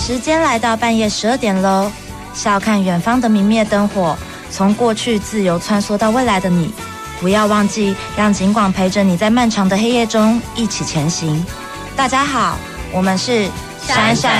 时间来到半夜12点喽，笑看远方的明灭灯火，从过去自由穿梭到未来的你，不要忘记让警广陪着你在漫长的黑夜中一起前行。大家好，我们是闪闪